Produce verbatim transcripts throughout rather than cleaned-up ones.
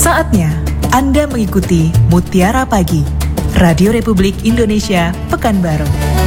Saatnya Anda mengikuti Mutiara Pagi, Radio Republik Indonesia, Pekanbaru.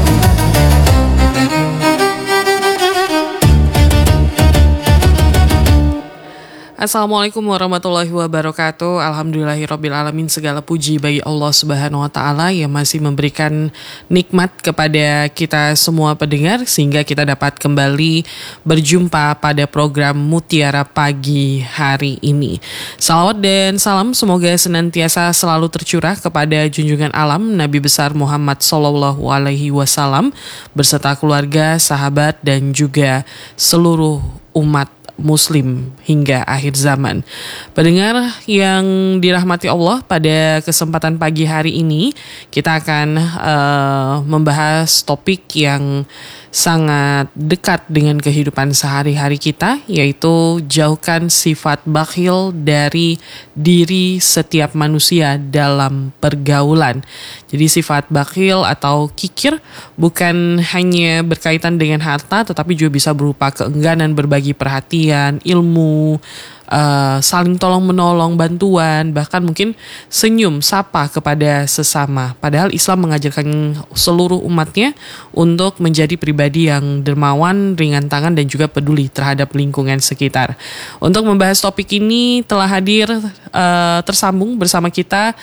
Assalamualaikum warahmatullahi wabarakatuh. Alhamdulillahirabbil alamin, segala puji bagi Allah Subhanahu wa taala yang masih memberikan nikmat kepada kita semua pendengar sehingga kita dapat kembali berjumpa pada program Mutiara Pagi hari ini. Salawat dan salam semoga senantiasa selalu tercurah kepada junjungan alam Nabi besar Muhammad sallallahu alaihi wasallam beserta keluarga, sahabat dan juga seluruh umat Muslim hingga akhir zaman. Pendengar yang dirahmati Allah, pada kesempatan pagi hari ini kita akan uh, membahas topik yang sangat dekat dengan kehidupan sehari-hari kita, yaitu jauhkan sifat bakhil dari diri setiap manusia dalam pergaulan. Jadi sifat bakhil atau kikir bukan hanya berkaitan dengan harta, tetapi juga bisa berupa keengganan berbagi perhatian, ilmu, Uh, saling tolong menolong, bantuan, bahkan mungkin senyum, sapa kepada sesama. Padahal Islam mengajarkan seluruh umatnya untuk menjadi pribadi yang dermawan, ringan tangan dan juga peduli terhadap lingkungan sekitar. Untuk membahas topik ini telah hadir uh, tersambung bersama kita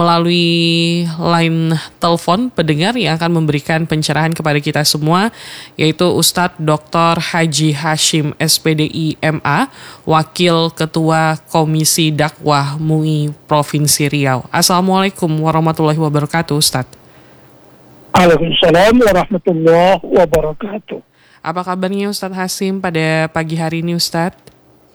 melalui line telepon pendengar yang akan memberikan pencerahan kepada kita semua, yaitu Ustadz Doktor Haji Hashim S P D I M A, Wakil Ketua Komisi Dakwah M U I Provinsi Riau. Assalamualaikum warahmatullahi wabarakatuh, Ustadz. Waalaikumsalam warahmatullahi wabarakatuh. Apa kabarnya Ustadz Hashim pada pagi hari ini, Ustadz?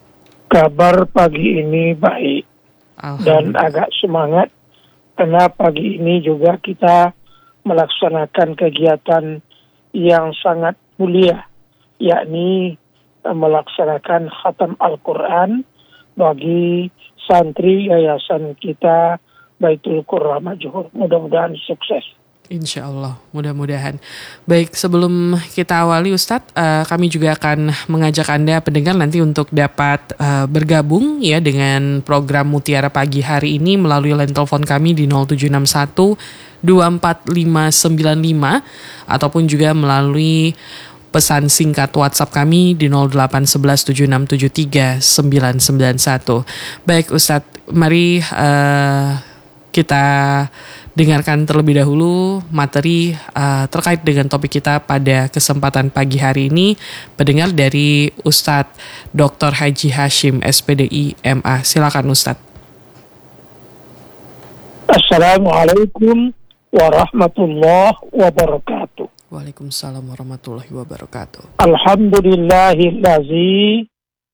Kabar pagi ini baik dan agak semangat karena pagi ini juga kita melaksanakan kegiatan yang sangat mulia, yakni melaksanakan khatam Al-Quran bagi santri yayasan kita Baitul Qurra Majhur. Mudah-mudahan sukses. Insya Allah, mudah-mudahan. Baik, sebelum kita awali Ustadz, uh, kami juga akan mengajak Anda pendengar nanti untuk dapat uh, bergabung ya dengan program Mutiara Pagi hari ini melalui line telepon kami di nol tujuh enam satu dua empat lima sembilan lima ataupun juga melalui pesan singkat WhatsApp kami di nol delapan satu satu tujuh enam tujuh tiga sembilan sembilan satu. Baik Ustadz, mari uh, kita dengarkan terlebih dahulu materi uh, terkait dengan topik kita pada kesempatan pagi hari ini. Pendengar dari Ustadz Doktor Haji Hashim S P D I M A. Silakan Ustadz. Assalamualaikum warahmatullahi wabarakatuh. Waalaikumsalam warahmatullahi wabarakatuh. Alhamdulillahillazi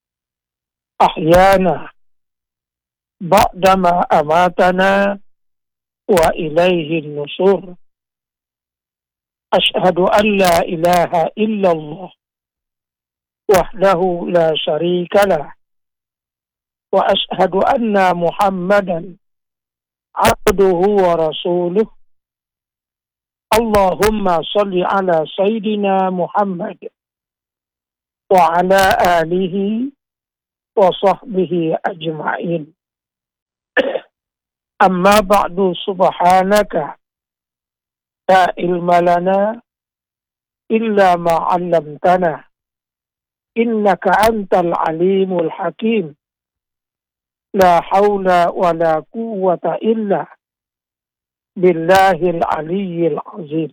ahyana ba'dama amatana wa ilaihi nusur. Ashhadu an la ilaha illallah wahdahu la syarika lah wa ashhadu anna Muhammadan abduhu wa rasuluh. Allahumma salli ala Sayyidina Muhammad wa ala alihi wa sahbihi ajma'in. Amma ba'du, subhanaka la ilma lana illa ma 'allamtana innaka antal alimul hakim. La haula wa la quwwata illa billahil aliyyil azim.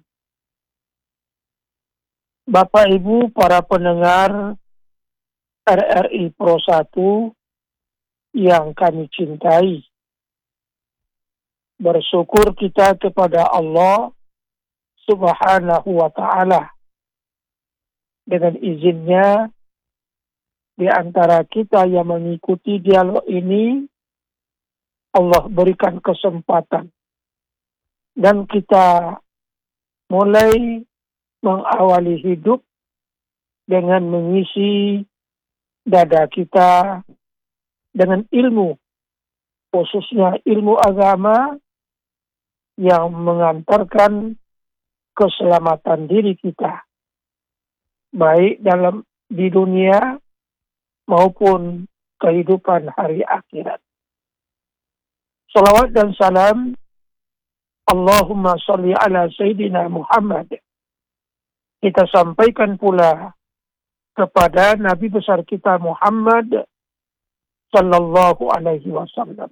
Bapak Ibu para pendengar R R I Pro satu yang kami cintai, bersyukur kita kepada Allah Subhanahu wa ta'ala. Dengan izinnya, di antara kita yang mengikuti dialog ini, Allah berikan kesempatan dan kita mulai mengawali hidup dengan mengisi dada kita dengan ilmu, khususnya ilmu agama yang mengantarkan keselamatan diri kita, baik dalam di dunia maupun kehidupan hari akhirat. Salawat dan salam Allahumma salli ala Sayyidina Muhammad kita sampaikan pula kepada Nabi besar kita Muhammad sallallahu alaihi wasallam.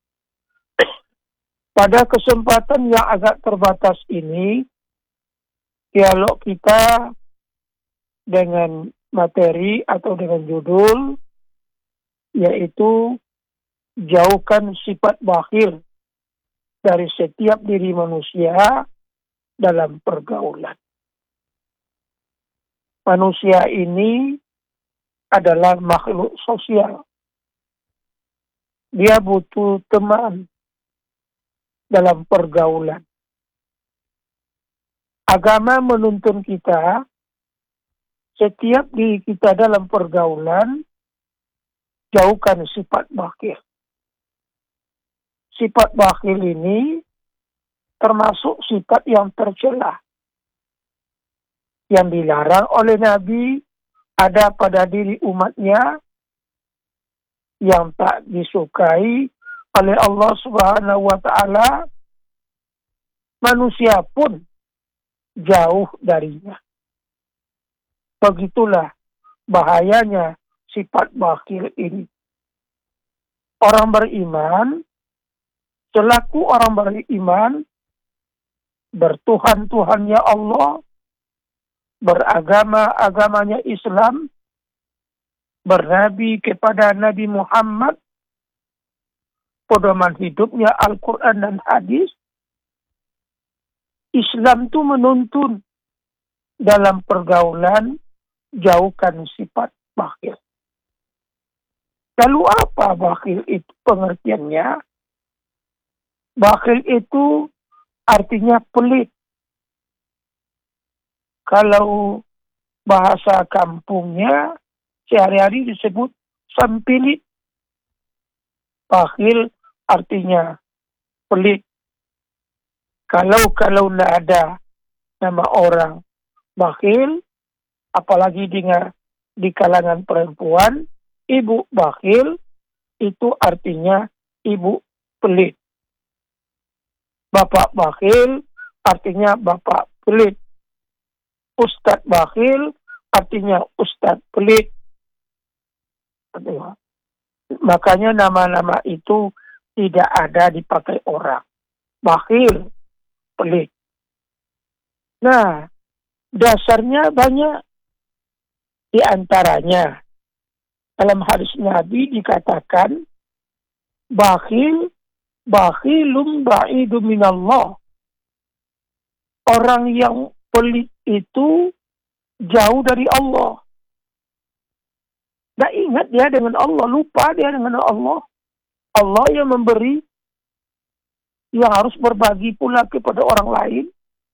Pada kesempatan yang agak terbatas ini, dialog kita dengan materi atau dengan judul yaitu jauhkan sifat bakhil dari setiap diri manusia dalam pergaulan. Manusia ini adalah makhluk sosial. Dia butuh teman dalam pergaulan. Agama menuntun kita, setiap diri kita dalam pergaulan, jauhkan sifat bakhil. Sifat bakhil ini termasuk sifat yang tercela. Yang dilarang oleh Nabi ada pada diri umatnya yang tak disukai oleh Allah Subhanahu wa Ta'ala, manusia pun jauh darinya. Begitulah bahayanya sifat bakhil ini. Orang beriman, selaku orang beriman, bertuhan-tuhannya Allah, beragama-agamanya Islam, bernabi kepada Nabi Muhammad, pedoman hidupnya Al-Quran dan hadis. Islam itu menuntun dalam pergaulan jauhkan sifat bakhil. Lalu apa bakhil itu pengertiannya? Bakhil itu artinya pelit. Kalau bahasa kampungnya sehari-hari disebut sempilit. Bakhil artinya pelit. Kalau kalau tidak ada nama orang bakhil, apalagi dengan di kalangan perempuan, ibu bakhil itu artinya ibu pelit. Bapak bakhil artinya bapak pelit. Ustadz bakhil artinya ustadz pelit. Makanya nama-nama itu tidak ada dipakai orang. Bakhil, pelit. Nah, dasarnya banyak. Di antaranya, dalam hadis Nabi dikatakan, bakhil, bakhilum ba'idum minallah. Orang yang pelit itu jauh dari Allah. Gak ingat dia dengan Allah, lupa dia dengan Allah. Allah yang memberi, yang harus berbagi pula kepada orang lain.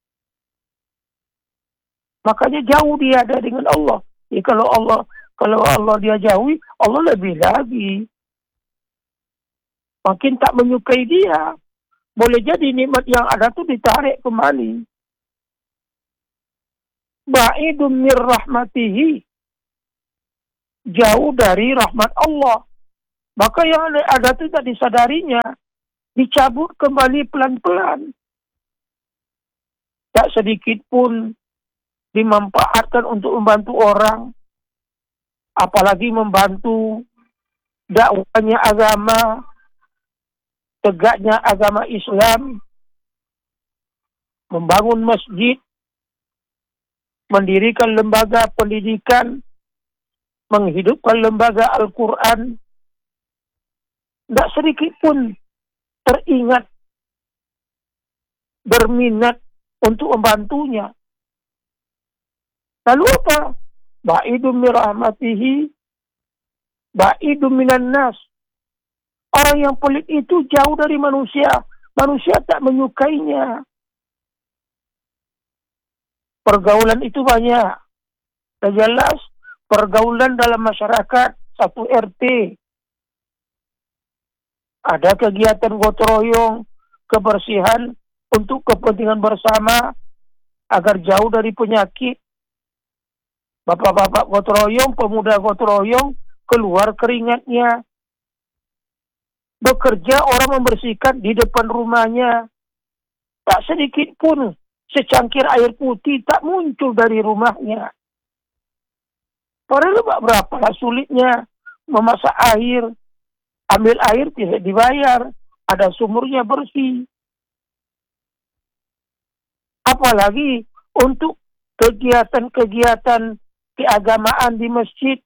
Makanya jauh dia ada dengan Allah. Ya, kalau Allah kalau Allah dia jauhi, Allah lebih lagi. Makin tak menyukai dia. Boleh jadi nikmat yang ada itu ditarik kembali. Ba'idun mir rahmatihi. Jauh dari rahmat Allah. Maka yang ada itu tak disadarinya. Dicabut kembali pelan-pelan. Tak sedikit pun dimanfaatkan untuk membantu orang. Apalagi membantu dakwahnya agama. Tegaknya agama Islam. Membangun masjid. Mendirikan lembaga pendidikan, menghidupkan lembaga Al-Quran. Tidak sedikit pun teringat, berminat untuk membantunya. Lalu apa? Ba'idum mirahmatihi, ba'idum minan nas. Orang yang pelit itu jauh dari manusia. Manusia tak menyukainya. Pergaulan itu banyak. Dan jelas, pergaulan dalam masyarakat, satu R T. Ada kegiatan gotong royong, kebersihan untuk kepentingan bersama, agar jauh dari penyakit. Bapak-bapak gotong royong, pemuda gotong royong, keluar keringatnya. bekerja, orang membersihkan di depan rumahnya. Tak sedikit pun secangkir air putih tak muncul dari rumahnya. Padahal berapa sulitnya memasak air, ambil air tidak dibayar, ada sumurnya bersih. Apalagi untuk kegiatan-kegiatan keagamaan di masjid,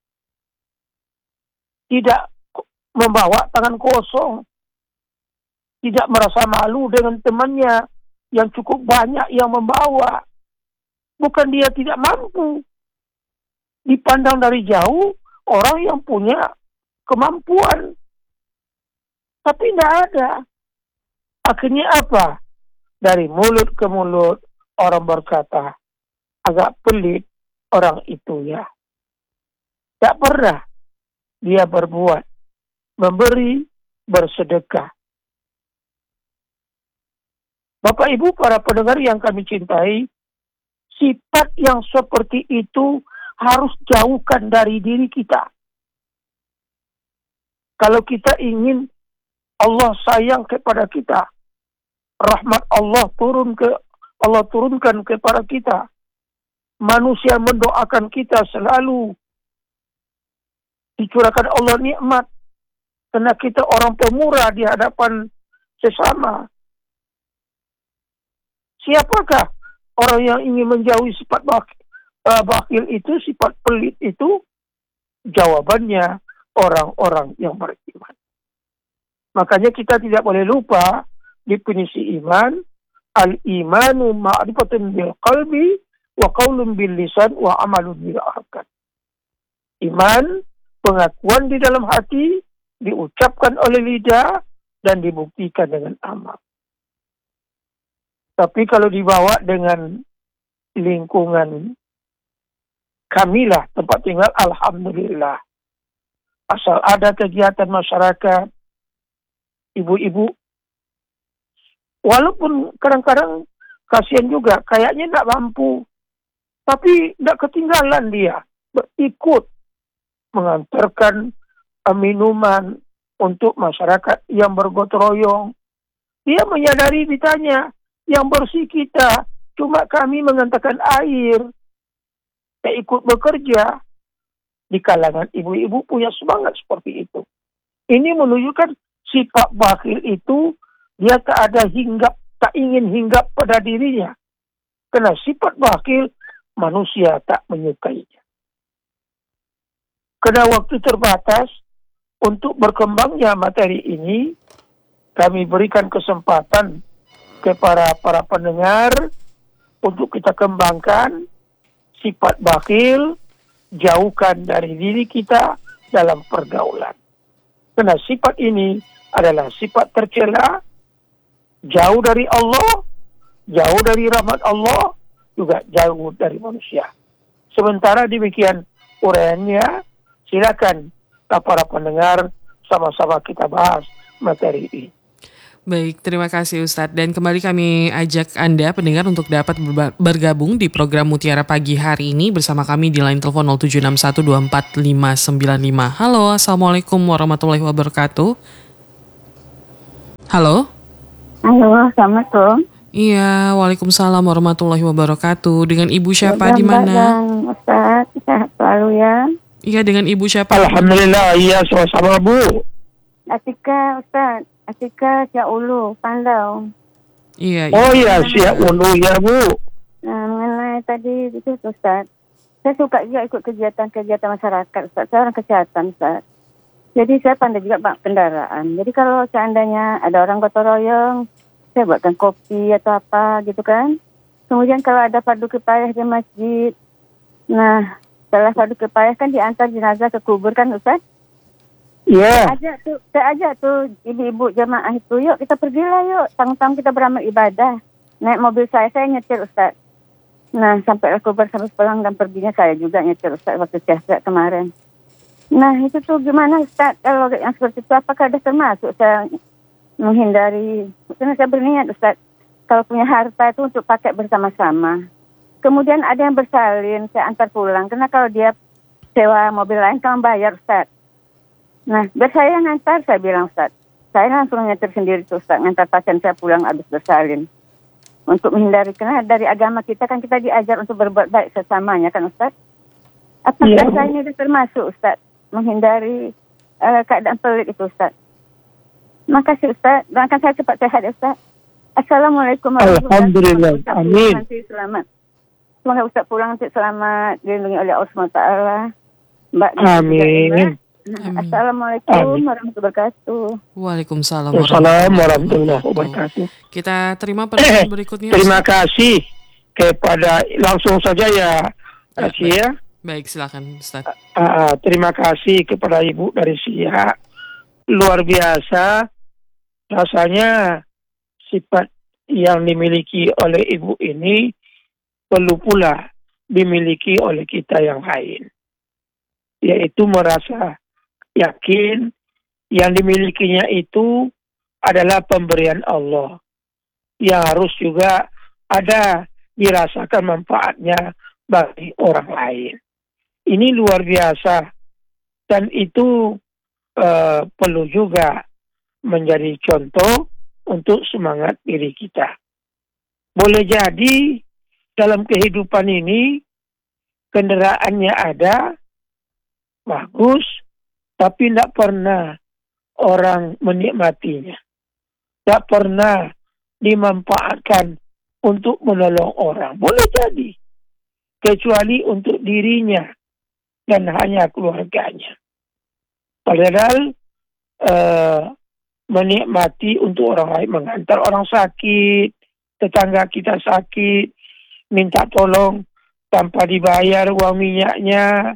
tidak membawa tangan kosong, tidak merasa malu dengan temannya yang cukup banyak yang membawa. Bukan dia tidak mampu. Dipandang dari jauh orang yang punya kemampuan. Tapi tidak ada. Akhirnya apa? Dari mulut ke mulut orang berkata, agak pelit orang itu ya. Tak pernah dia berbuat, memberi, bersedekah. Bapak Ibu para pendengar yang kami cintai, sifat yang seperti itu harus jauhkan dari diri kita. Kalau kita ingin Allah sayang kepada kita, rahmat Allah turun ke Allah turunkan kepada kita, manusia mendoakan kita selalu, dicurahkan Allah nikmat, karena kita orang pemurah di hadapan sesama. Siapakah orang yang ingin menjauhi sifat bakil, uh, bakil itu, sifat pelit itu? Jawabannya orang-orang yang beriman. Makanya kita tidak boleh lupa definisi iman. Al-imanu ma'rifatun bil qalbi wa qaulun bil lisan wa amalun bil arkan. Iman, pengakuan di dalam hati, diucapkan oleh lidah dan dibuktikan dengan amal. Tapi kalau dibawa dengan lingkungan kamilah tempat tinggal, alhamdulillah. Asal ada kegiatan masyarakat, ibu-ibu, walaupun kadang-kadang kasihan juga, kayaknya tidak mampu, tapi tidak ketinggalan dia, berikut mengantarkan minuman untuk masyarakat yang bergotong royong. Dia menyadari, ditanya, yang bersih kita, cuma kami mengantarkan air. Saya ikut bekerja. Di kalangan ibu-ibu punya semangat seperti itu. Ini menunjukkan sifat bakhil itu, dia tak ada hinggap, tak ingin hinggap pada dirinya. Karena sifat bakhil, manusia tak menyukainya. Karena waktu terbatas, untuk berkembangnya materi ini, kami berikan kesempatan kepada para pendengar untuk kita kembangkan sifat bakhil, jauhkan dari diri kita dalam pergaulan. Karena sifat ini adalah sifat tercela, jauh dari Allah, jauh dari rahmat Allah, juga jauh dari manusia. Sementara demikian uraiannya, silakan para pendengar sama-sama kita bahas materi ini. Baik, terima kasih Ustadz. Dan kembali kami ajak Anda pendengar untuk dapat bergabung di program Mutiara Pagi hari ini bersama kami di line telepon nol tujuh enam satu dua empat lima sembilan lima. Halo, Assalamualaikum warahmatullahi wabarakatuh. Halo? Halo, Assalamualaikum. Iya, Waalaikumsalam warahmatullahi wabarakatuh. Dengan Ibu siapa di mana? Ustaz, sehat selalu ya. Iya, dengan Ibu siapa? Alhamdulillah, iya sama-sama Bu. Atika, Ustaz. Atika Siak Ulu, Pandau. Iya, iya. Oh iya, Siak Ulu ya Bu. Nah, mengenai tadi itu Ustaz. Saya suka juga ikut kegiatan-kegiatan masyarakat Ustaz. Saya orang kesehatan Ustaz. Jadi saya pandai juga bak kendaraan. Jadi kalau seandainya ada orang gotong royong, saya buatkan kopi atau apa gitu kan. Kemudian kalau ada fardu kifayah di masjid. Nah, setelah fardu kifayah kan diantar jenazah ke kubur kan Ustaz. Iya. Yeah. Ajak tuh, saya ajak tuh ibu-ibu jamaah itu, yuk kita pergilah yuk, tang-tang kita beramal ibadah. Naik mobil saya, saya nyetir Ustaz. Nah, sampai kubur sampai pulang dan perginya saya juga nyetir Ustaz waktu siasat kemarin. Nah, itu tuh gimana Ustaz, kalau yang seperti itu apakah ada termasuk saya menghindari, karena saya berniat Ustaz, kalau punya harta itu untuk pakai bersama-sama. Kemudian ada yang bersalin, saya antar pulang, karena kalau dia sewa mobil lain kan bayar Ustaz. Nah, biar saya yang antar, saya bilang Ustaz. saya langsung nyetir sendiri tuh Ustaz, ngantar pasien saya pulang habis bersalin. Untuk menghindari, karena dari agama kita kan kita diajar untuk berbuat baik sesamanya kan Ustaz. Apakah Ya. saya ini termasuk Ustaz menghindari uh, keadaan pelik itu Ustaz? Makasih Ustaz, doakan saya cepat sehat ya Ustaz. Assalamualaikum Alhamdulillah. Amin. Nanti selamat. Semoga Ustaz pulang nanti selamat, dilindungi oleh Allah subhanahu wa taala. Mbak. Amin. Assalamualaikum Amin. warahmatullahi wabarakatuh. Waalaikumsalam Wassalamualaikum warahmatullahi wabarakatuh. Kita terima penelpon berikutnya. Terima kasih kepada langsung saja ya, Ya, Sia. Baik, silakan Ustaz. Uh, terima kasih kepada Ibu dari Sia. Luar biasa rasanya sifat yang dimiliki oleh Ibu ini perlu pula dimiliki oleh kita yang lain. Yaitu merasa yakin yang dimilikinya itu adalah pemberian Allah. Yang harus juga ada dirasakan manfaatnya bagi orang lain. Ini luar biasa. Dan itu uh, perlu juga menjadi contoh untuk semangat diri kita. Boleh jadi dalam kehidupan ini kendaraannya ada, bagus, tapi tidak pernah orang menikmatinya. Tidak pernah dimanfaatkan untuk menolong orang. Boleh jadi. Kecuali untuk dirinya dan hanya keluarganya. Padahal uh, menikmati untuk orang lain, mengantar orang sakit, tetangga kita sakit, minta tolong tanpa dibayar uang minyaknya,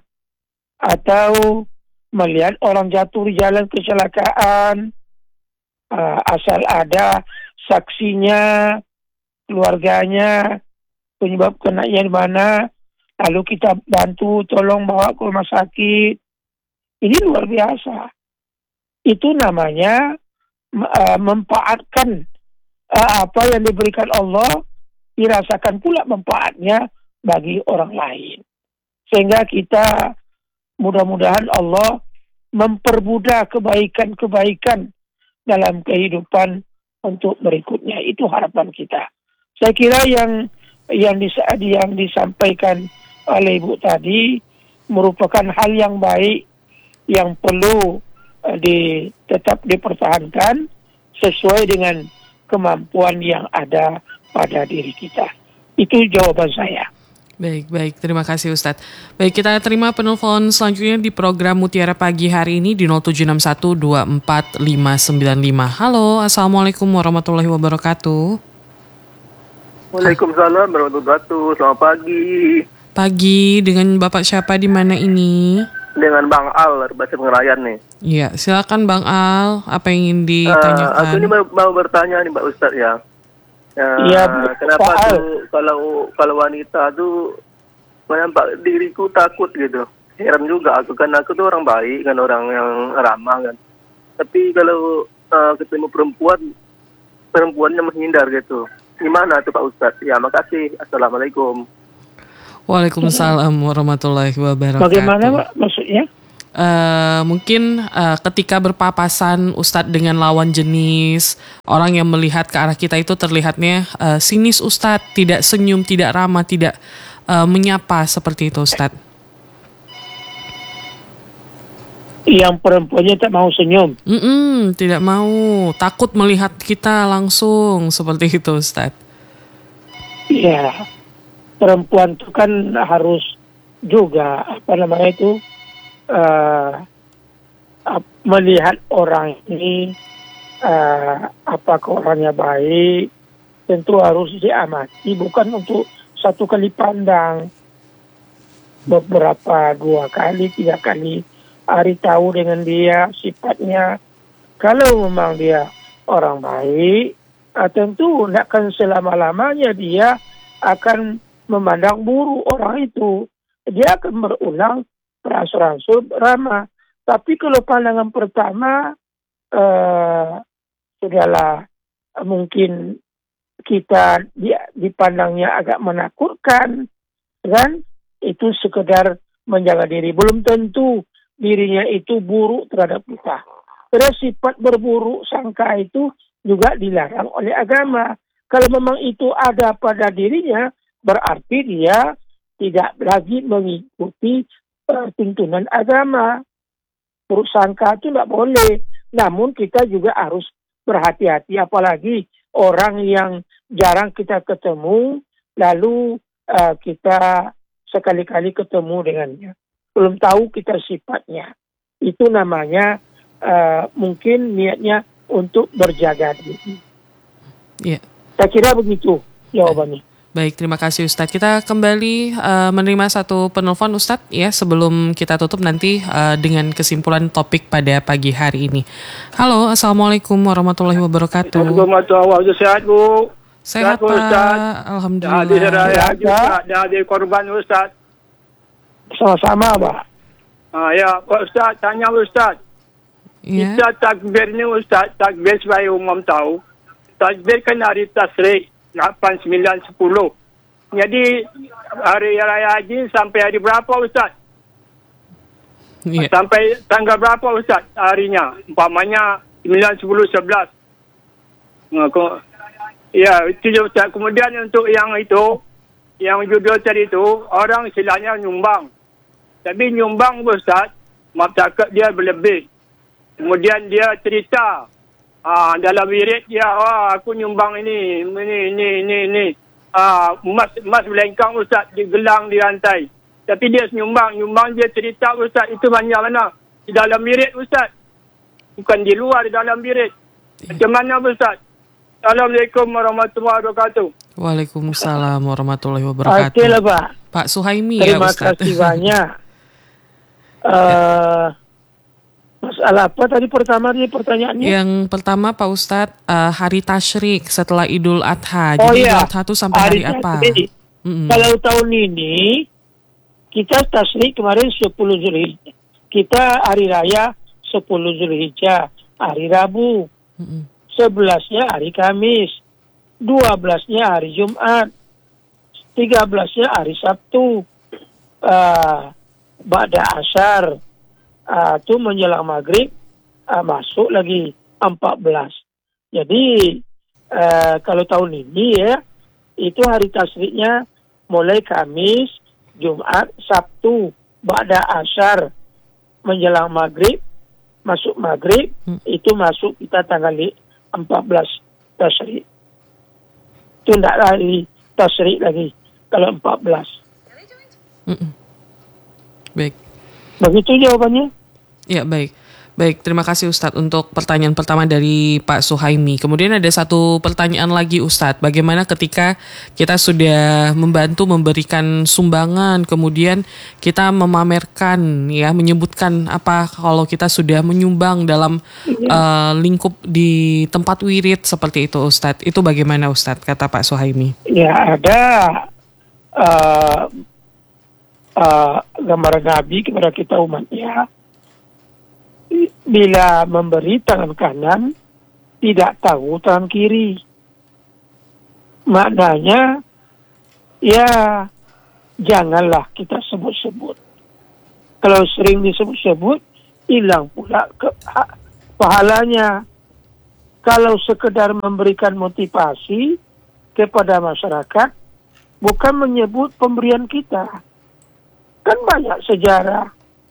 atau melihat orang jatuh di jalan kecelakaan, uh, asal ada saksinya, keluarganya, penyebab kenanya di mana, lalu kita bantu, tolong bawa ke rumah sakit. Ini luar biasa. Itu namanya uh, memanfaatkan uh, apa yang diberikan Allah, dirasakan pula manfaatnya bagi orang lain. Sehingga kita mudah-mudahan Allah mempermudah kebaikan-kebaikan dalam kehidupan untuk berikutnya. Itu harapan kita. Saya kira yang yang, dis, yang disampaikan oleh Ibu tadi merupakan hal yang baik yang perlu uh, di, tetap dipertahankan sesuai dengan kemampuan yang ada pada diri kita. Itu jawaban saya. Baik, baik. Terima kasih Ustadz. Baik, kita terima penelpon selanjutnya di program Mutiara Pagi hari ini di nol tujuh enam satu dua empat lima sembilan lima. Halo, Assalamualaikum warahmatullahi wabarakatuh. Waalaikumsalam warahmatullahi wabarakatuh. Selamat pagi. Pagi, dengan Bapak siapa di mana ini? Dengan Bang Al, Bahasa Pengerayan nih. Iya, silakan Bang Al. Apa yang ingin ditanyakan? Uh, aku ini mau, mau bertanya nih Mbak Ustadz ya. Iya, Uh, kenapa Pak Al. tuh kalau kalau wanita tuh menampak diriku takut gitu. Heran juga aku, karena aku tuh orang baik kan, orang yang ramah kan. Tapi kalau uh, ketemu perempuan, perempuannya menghindar gitu. Gimana tuh Pak Ustadz? Ya, makasih. Assalamualaikum. Waalaikumsalam warahmatullahi wabarakatuh. Bagaimana Pak maksudnya? Uh, mungkin uh, ketika berpapasan Ustadz dengan lawan jenis, orang yang melihat ke arah kita itu terlihatnya uh, sinis Ustadz, tidak senyum, tidak ramah, tidak uh, menyapa seperti itu Ustadz. Yang perempuannya tak mau senyum. Mm-mm, tidak mau, takut melihat kita langsung seperti itu Ustadz. Iya. Perempuan itu kan harus juga apa namanya itu uh, melihat orang ini uh, apakah orangnya baik, tentu harus diamati, bukan untuk satu kali pandang, beberapa dua kali tiga kali hari tahu dengan dia sifatnya. Kalau memang dia orang baik, uh, tentu tidak akan selama-lamanya dia akan memandang buruk orang itu. Dia akan berulang beransur-ansur ramah. Tapi kalau pandangan pertama uh, sudahlah, mungkin kita dia dipandangnya agak menakutkan, kan? Itu sekedar menjaga diri. Belum tentu dirinya itu buruk terhadap kita. Karena sifat berburuk sangka itu juga dilarang oleh agama. Kalau memang itu ada pada dirinya, berarti dia tidak lagi mengikuti tuntunan agama. Buruk sangka itu tidak boleh. Namun kita juga harus berhati-hati, apalagi orang yang jarang kita ketemu, lalu uh, kita sekali-kali ketemu dengannya. Belum tahu kita sifatnya. Itu namanya uh, mungkin niatnya untuk berjaga diri. Iya. Saya kira begitu jawabannya. Baik, terima kasih Ustadz. Kita kembali uh, menerima satu penelpon Ustadz ya sebelum kita tutup nanti uh, dengan kesimpulan topik pada pagi hari ini. Halo, Assalamualaikum warahmatullahi wabarakatuh. Assalamualaikum, sehat Bu. Sehat, sehat Pak, Ustaz. Alhamdulillah. Hadir saya juga, dan hadir korban Ustaz. Sama-sama Pak. Ah, ya, Pak Ustaz, tanya Ustaz. Ya. Kita takbir ni Ustaz, takbir supaya umum tahu. Takbir kan hari tasrik. lapan, sembilan, sepuluh. Jadi hari raya haji sampai hari berapa Ustaz? Yeah. Sampai tanggal berapa Ustaz harinya? Umpamanya sembilan, sepuluh, sebelas. Ya, itu je Ustaz. Kemudian untuk yang itu, yang judul tadi itu, orang istilahnya nyumbang. Tapi nyumbang Ustaz, maaf cakap dia berlebih. Kemudian dia cerita. Ah, dalam wirid dia, oh, aku nyumbang ini, ini, ini, ini, ini. Ah, emas, emas belengkang Ustaz, digelang, dirantai. Tapi dia nyumbang, nyumbang dia cerita Ustaz, itu banyak mana? Di dalam wirid Ustaz. Bukan di luar, di dalam wirid. Macam mana Ustaz? Assalamualaikum warahmatullahi wabarakatuh. Waalaikumsalam warahmatullahi wabarakatuh. Okey lah Pak. Pak Suhaimi Terima ya Ustaz. Terima kasih banyak. uh, Masalah apa tadi pertama dia pertanyaannya? Yang pertama Pak Ustadz, uh, hari tasyrik setelah Idul Adha. Oh Jadi iya. Idul Adha itu sampai hari, hari apa? Mm-hmm. Kalau tahun ini kita tasyrik kemarin sepuluh Zulhijjah. Kita hari raya sepuluh Zulhijjah, hari Rabu. Mm-hmm. sebelasnya hari Kamis. dua belasnya hari Jumat. tiga belasnya hari Sabtu. Uh, Ba'da Asyar. Uh, itu menjelang maghrib uh, masuk lagi empat belas. Jadi uh, kalau tahun ini ya itu hari tasriknya mulai Kamis, Jumat, Sabtu, Ba'da Asyar menjelang maghrib, masuk maghrib hmm. itu masuk kita tanggal empat belas tasrik. Itu tidak hari tasrik lagi kalau empat belas. Mm-mm. Baik. Begitu jawabannya? Ya, baik. Baik, terima kasih Ustadz untuk pertanyaan pertama dari Pak Suhaimi. Kemudian ada satu pertanyaan lagi Ustadz. Bagaimana ketika kita sudah membantu memberikan sumbangan, kemudian kita memamerkan, ya, menyebutkan apa kalau kita sudah menyumbang dalam ya. uh, lingkup di tempat wirid seperti itu Ustadz. Itu bagaimana Ustadz, kata Pak Suhaimi? Ya, ada uh, uh, gambaran Nabi kepada kita umatnya. Bila memberi tangan kanan, tidak tahu tangan kiri. Maknanya, ya janganlah kita sebut-sebut. Kalau sering disebut-sebut, hilang pula ke, ha, pahalanya. Kalau sekedar memberikan motivasi kepada masyarakat, bukan menyebut pemberian kita. Kan banyak sejarah.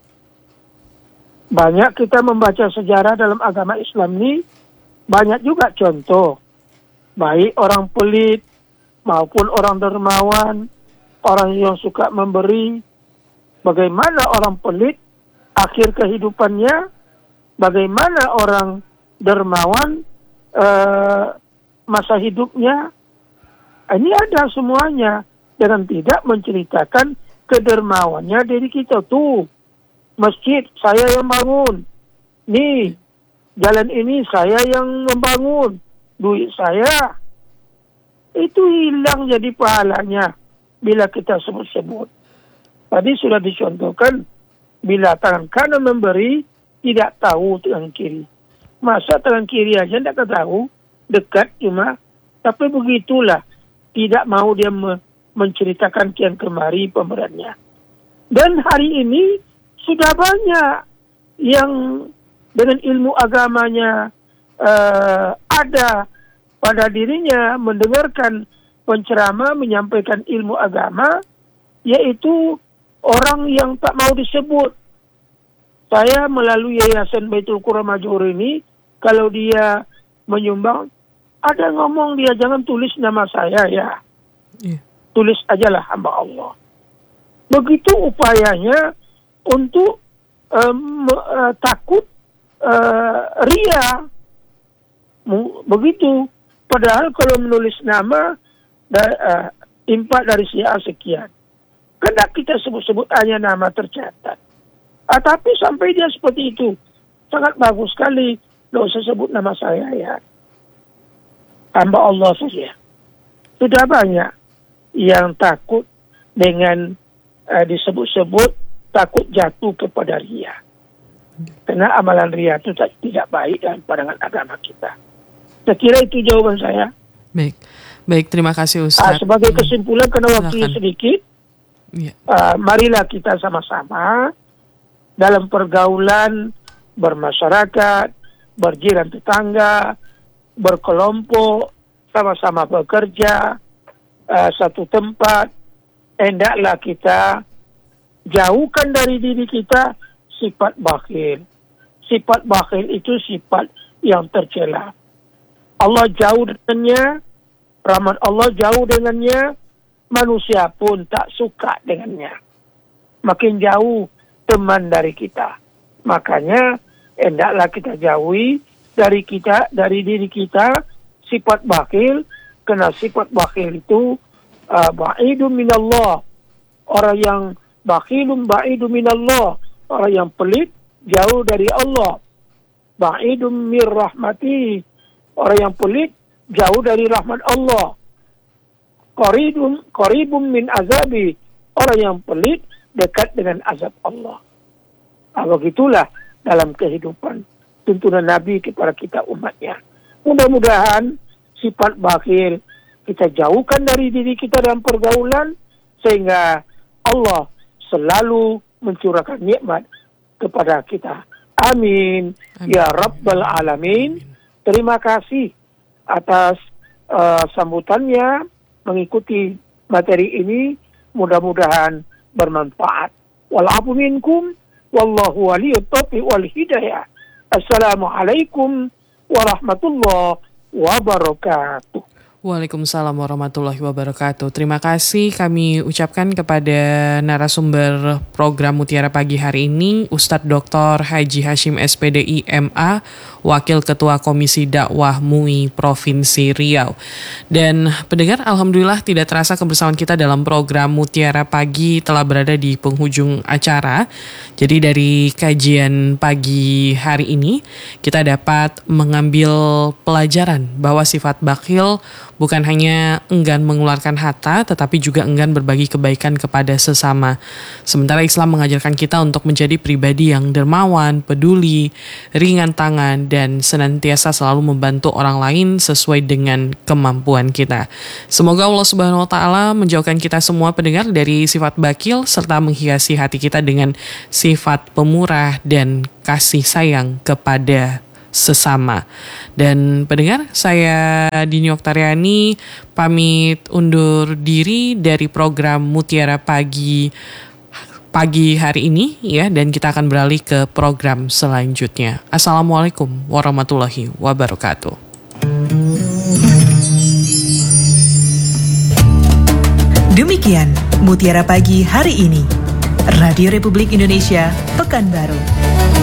Banyak kita membaca sejarah dalam agama Islam ini, banyak juga contoh. Baik orang pelit maupun orang dermawan, orang yang suka memberi. Bagaimana orang pelit akhir kehidupannya, bagaimana orang dermawan uh, masa hidupnya. Ini ada semuanya, dengan tidak menceritakan kedermawannya dari kita tuh. Masjid saya yang bangun. Nih, jalan ini saya yang membangun. Duit saya. Itu hilang jadi pahalanya bila kita sebut-sebut. Tadi sudah dicontohkan, bila tangan kanan memberi, tidak tahu tangan kiri. Masa tangan kiri aja tidak tahu, dekat cuma. Tapi begitulah, tidak mau dia menceritakan kian kemari pemberiannya. Dan hari ini, sudah banyak yang dengan ilmu agamanya uh, ada pada dirinya, mendengarkan penceramah menyampaikan ilmu agama, yaitu orang yang tak mau disebut. Saya melalui Yayasan Baitul Quran Majhur ini, kalau dia menyumbang, ada ngomong dia jangan tulis nama saya ya. Yeah. Tulis ajalah hamba Allah. Begitu upayanya untuk um, uh, takut uh, ria. Begitu. Padahal kalau menulis nama da, uh, impak dari si A sekian. Kena kita sebut-sebut hanya nama tercatat. Ah, tapi sampai dia seperti itu. Sangat bagus sekali. Tidak usah sebut nama saya ya. Hamba Allah saja. Sudah banyak yang takut dengan uh, disebut-sebut, takut jatuh kepada ria. Karena amalan ria itu tak, tidak baik dalam pandangan agama kita. Saya kira itu jawaban saya. Baik, baik terima kasih Ustaz. Uh, sebagai kesimpulan, karena waktunya sedikit, ya. uh, marilah kita sama-sama dalam pergaulan, bermasyarakat, berjiran tetangga, berkelompok, sama-sama bekerja, uh, satu tempat, hendaklah kita jauhkan dari diri kita sifat bakhil. Sifat bakhil itu sifat yang tercela. Allah jauh dengannya, rahmat Allah jauh dengannya, manusia pun tak suka dengannya. Makin jauh teman dari kita. Makanya hendaklah kita jauhi dari kita, dari diri kita sifat bakhil, karena sifat bakhil itu uh, ba'idun minallah. Orang yang bakhilun ba'idun minallah, orang yang pelit jauh dari Allah. Ba'idun mir rahmati, orang yang pelit jauh dari rahmat Allah. Qaribun qaribun min azabi, orang yang pelit dekat dengan azab Allah. Nah, begitulah dalam kehidupan tuntunan Nabi kepada kita umatnya. Mudah-mudahan sifat bakhil kita jauhkan dari diri kita dalam pergaulan, sehingga Allah selalu mencurahkan nikmat kepada kita. Amin. Amin. Ya Rabbal Alamin. Terima kasih atas uh, sambutannya, mengikuti materi ini. Mudah-mudahan bermanfaat. Wal-afu minkum, wallahu waliyut taufiq wal hidayah. Assalamualaikum warahmatullahi wabarakatuh. Waalaikumsalam warahmatullahi wabarakatuh. Terima kasih kami ucapkan kepada narasumber program Mutiara Pagi hari ini, Ustadz Doktor Haji Hashim S P D I M A, Wakil Ketua Komisi Dakwah M U I Provinsi Riau. Dan pendengar, alhamdulillah tidak terasa kebersamaan kita dalam program Mutiara Pagi telah berada di penghujung acara. Jadi dari kajian pagi hari ini, kita dapat mengambil pelajaran bahwa sifat bakhil bukan hanya enggan mengeluarkan harta, tetapi juga enggan berbagi kebaikan kepada sesama. Sementara Islam mengajarkan kita untuk menjadi pribadi yang dermawan, peduli, ringan tangan, dan senantiasa selalu membantu orang lain sesuai dengan kemampuan kita. Semoga Allah Subhanahu wa Ta'ala menjauhkan kita semua pendengar dari sifat bakhil, serta menghiasi hati kita dengan sifat pemurah dan kasih sayang kepada sesama. Dan pendengar, saya Dini Oktariani pamit undur diri dari program Mutiara Pagi pagi hari ini ya, dan kita akan beralih ke program selanjutnya. Assalamualaikum warahmatullahi wabarakatuh. Demikian Mutiara Pagi hari ini. Radio Republik Indonesia, Pekanbaru.